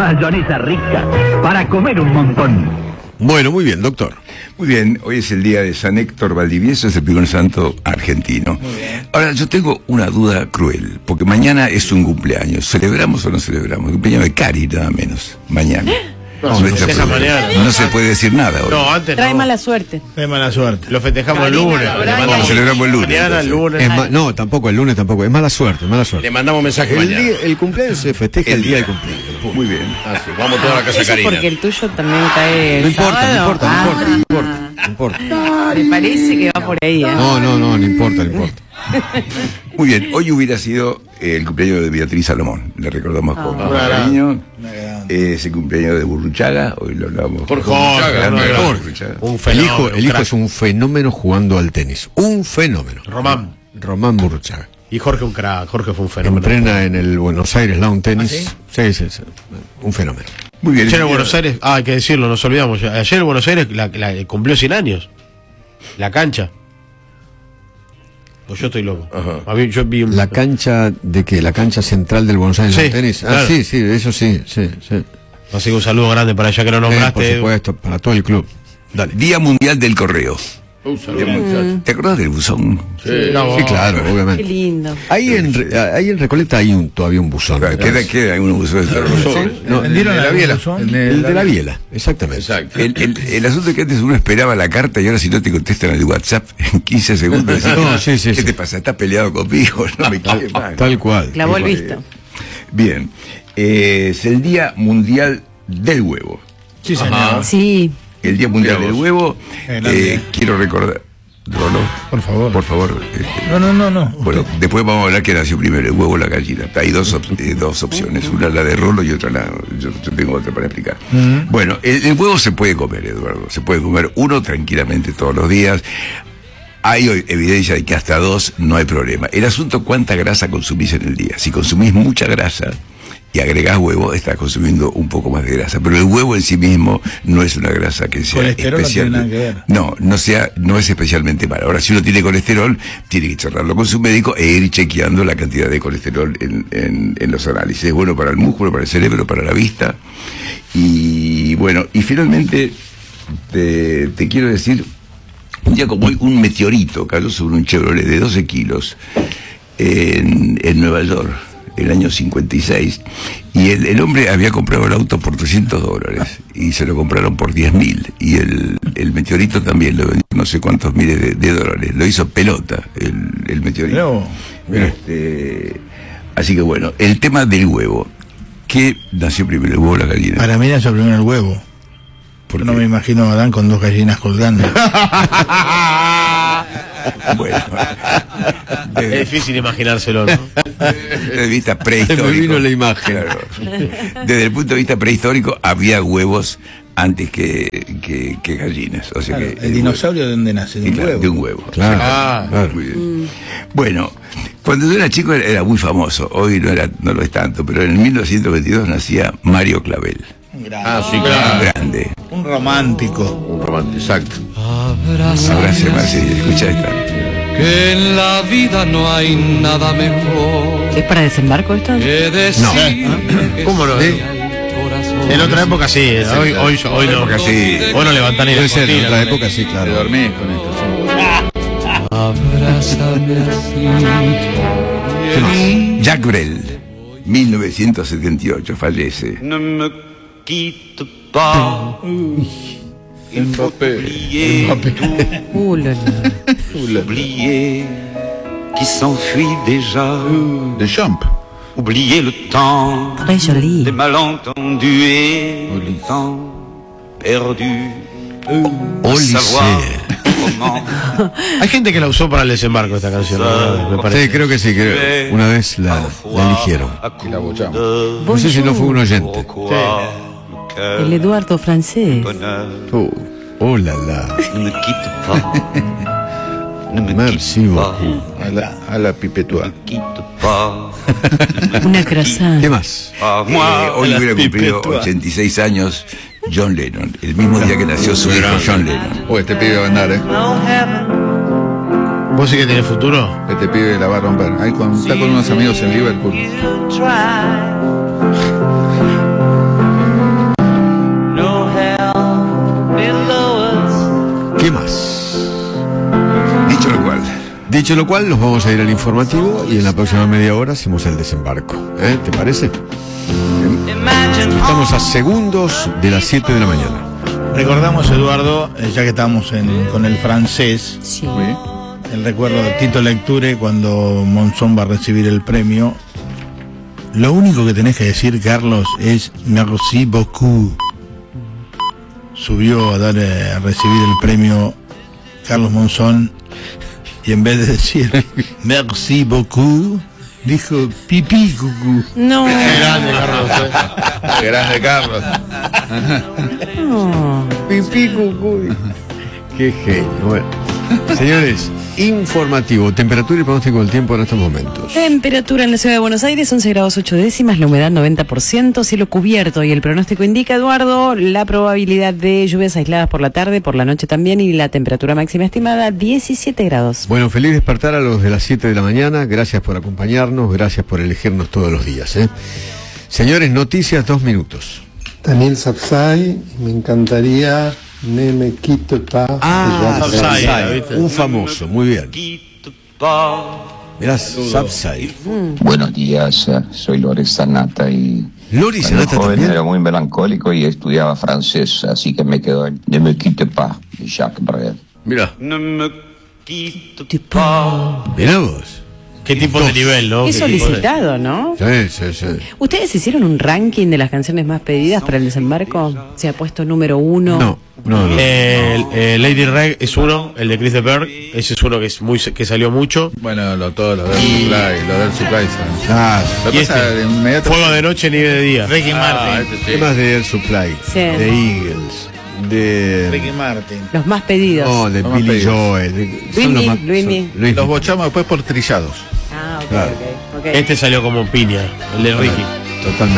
mayonesa rica para comer un montón. Bueno, muy bien, doctor. Muy bien, hoy es el día de San Héctor Valdivieso, es el primer santo argentino. Ahora, yo tengo una duda cruel, porque mañana es un cumpleaños. ¿Celebramos o no celebramos? El cumpleaños de Cari, nada menos. Mañana. No se puede decir nada hoy. No, antes Trae no. mala suerte. Trae mala suerte. Lo festejamos el lunes. Lo celebramos el lunes. Mañana, el lunes. No, tampoco, el lunes tampoco. Es mala suerte, mala suerte. Le mandamos mensaje El, mañana. el cumpleaños se festeja el día del cumpleaños. Muy bien. Así, vamos toda la casa Eso Karina. porque el tuyo también cae. No importa, no sábado. importa, no importa, no importa, no importa. Me parece que va por ahí, ¿eh? No importa, no importa. Muy bien, hoy hubiera sido el cumpleaños de Beatriz Salomón. Le recordamos con cariño. Es el cumpleaños de Burruchaga. Hoy lo hablamos. Por Burruchaga, Jorge, grande Jorge. Burruchaga. Un El fenómeno. hijo es un fenómeno jugando al tenis. Un fenómeno. Román Burruchaga. Y Jorge un crack. Jorge fue un fenómeno. Entrena en el Buenos Aires Lawn Tennis. ¿Ah, Sí. Un fenómeno. Muy bien. Ayer en Buenos Aires, hay que decirlo, nos olvidamos. Ayer en Buenos Aires cumplió 100 años. La cancha. Pues yo estoy loco. A mí, yo vi ¿La cancha de qué? ¿La cancha central del Buenos Aires Sí, Lawn Tennis? claro. Sí, eso sí. Así que un saludo grande para allá que lo Por nombraste. supuesto, para todo el club. Dale. Día Mundial del Correo. ¿Te acordás del buzón? Sí, Sí, claro, Qué obviamente. lindo. Ahí en Recoleta hay todavía un buzón. Queda un buzón de No, ¿Vendieron el de la algún biela. buzón? El de la biela, exactamente. Exacto. El asunto es que antes uno esperaba la carta y ahora si no te contestan el WhatsApp en 15 segundos decís, No, sí. ¿qué te pasa? ¿Estás peleado conmigo? No me quiere más. Tal cual. Clavó el visto. Bien. Es el Día Mundial del Huevo. Sí, señor. Sí. El Día Mundial del Huevo. Quiero recordar. Rolo, Por favor. por favor. No. Bueno, después vamos a hablar que nació primero, el huevo o la gallina. Hay dos opciones, una la de Rolo y otra yo tengo otra para explicar. Bueno, el huevo se puede comer, Eduardo, se puede comer uno tranquilamente todos los días. Hay hoy evidencia de que hasta dos no hay problema. El asunto, ¿cuánta grasa consumís en el día? Si consumís mucha grasa y agregás huevo, estás consumiendo un poco más de grasa. Pero el huevo en sí mismo no es una grasa que sea Colesterol no tiene especial. nada que ver. No es especialmente mala. Ahora, si uno tiene colesterol, tiene que charlarlo con su médico e ir chequeando la cantidad de colesterol en los análisis. Es bueno para el músculo, para el cerebro, para la vista. Y bueno, y finalmente te quiero decir, un día como hoy, un meteorito cayó sobre un Chevrolet de 12 kilos en Nueva York, el año 56, y el hombre había comprado el auto por $300 y se lo compraron por 10.000, y el meteorito también lo vendió no sé cuántos miles de dólares, lo hizo pelota el meteorito. Así que bueno, el tema del huevo, ¿qué nació primero, el huevo o la gallina? Para mí nació primero el huevo. Yo no me imagino a Adán con dos gallinas colgando. Bueno, Es difícil imaginárselo, ¿no? desde el vista prehistórico. Me vino la imagen. Claro. Desde el punto de vista prehistórico había huevos antes que gallinas. O sea Claro, que ¿el dinosaurio de dónde nace? ¿De un claro, huevo? de un huevo. Claro, claro. Muy bien. Bueno, cuando yo era chico era muy famoso. Hoy no lo es tanto, pero en 1922 nacía Mario Clavel. Sí, claro. Grande. Un romántico. Un romántico, exacto. Abrace más y escucha esta. Que en la vida no hay nada mejor ¿Es para desembarco esto? que decir ¿Cómo no? En otra época sí, hoy no. época sí. Hoy no levantan ni la Puede ser, en cortina, otra ¿no? época sí, claro. Dormís con esto. abrázame así. ¿Qué más? Jacques Brel, 1978, fallece. Ne me quitte pas. Il faut oublier oublier qui s'enfuit déjà. De Champ. Oublier le temps Très joli. des malentendus et le temps perdu. Savoir comment. Hay gente que la usó para el desembarco esta canción, ¿no? Me parece. Sí, creo que sí, creo. Una vez la eligieron. Y la bochamos. No sé si no fue un oyente. El Eduardo francés. Oh la la. Ne me quitte pas. Ne me Merci quitte pas. beaucoup. A la pipetua. Ne me quitte pas. Una croissant. ¿Qué más? Hoy hubiera cumplido 86 años John Lennon, el mismo día que nació su hijo John Lennon. Este pibe va a andar, ¿Vos sí que tenés futuro? Este pibe la va a romper. Está con unos amigos en Liverpool. Dicho lo cual, nos vamos a ir al informativo y en la próxima media hora hacemos el desembarco. ¿Te parece? Estamos a segundos de las 7 de la mañana. Recordamos, Eduardo, ya que estamos con el francés, Sí. el recuerdo de Tito Lecture cuando Monzón va a recibir el premio. Lo único que tenés que decir, Carlos, es merci beaucoup. Subió a recibir el premio Carlos Monzón y en vez de decir merci beaucoup, dijo pipí cucú. No. Grande, Carlos. Grande Carlos. No. Pipí, cucú. Qué genio. Bueno, señores, informativo, temperatura y pronóstico del tiempo en estos momentos. Temperatura en la ciudad de Buenos Aires, 11 grados 8 décimas, la humedad 90%, cielo cubierto y el pronóstico indica, Eduardo, la probabilidad de lluvias aisladas por la tarde, por la noche también y la temperatura máxima estimada 17 grados. Bueno, feliz despertar a los de las 7 de la mañana. Gracias por acompañarnos, gracias por elegirnos todos los días. Señores, noticias, 2 minutos. Daniel Sapsay, me encantaría Ne me quitte pas. Sapsay, un famoso, muy bien. Mirá, Sapsay. Buenos días, soy Lore Sanata y Lore Sanata joven también. era muy melancólico y estudiaba francés, así que me quedó en Ne me quitte pas de Jacques Brel. Mirá. Ne me quitte pas. Mirá vos. Qué tipo de nivel, ¿no? Es Qué tipo de- solicitado, ¿no? Sí. ¿Ustedes hicieron un ranking de las canciones más pedidas para el desembarco? ¿Se ha puesto número 1? No. Lady Reg es uno, el de Chris de Berg, ese es uno que salió mucho. Bueno, lo del Supply. Claro. Lo que Y pasa este, inmediatamente. Fuego de noche, nieve de día. Ricky Martin. Temas de Air Supply, Sí. de Eagles, de... Ricky Martin. Los más pedidos. No, de Los más Billy pedidos. Joel. Son los más- Luismi. son- Luismi. Los bochamos después por trillados. Ah, ok, Claro. ok. Este salió como piña, el de Ricky. Totalmente.